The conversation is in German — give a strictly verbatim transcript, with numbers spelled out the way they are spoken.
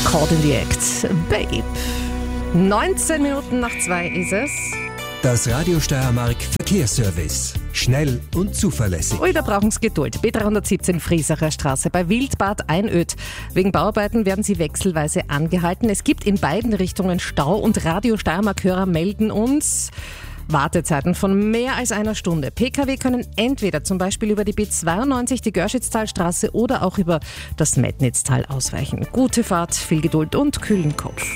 Caught in the Act, Babe. neunzehn Minuten nach zwei ist es. Das Radio Steiermark Verkehrsservice. Schnell und zuverlässig. Ui, da brauchen Sie Geduld. B dreihundertsiebzehn Friesacher Straße bei Wildbad Einöd. Wegen Bauarbeiten werden Sie wechselweise angehalten. Es gibt in beiden Richtungen Stau und Radio Steiermark-Hörer melden uns Wartezeiten von mehr als einer Stunde. Pkw können entweder zum Beispiel über die B zweiundneunzig, die Görschitztalstraße oder auch über das Metnitztal ausweichen. Gute Fahrt, viel Geduld und kühlen Kopf.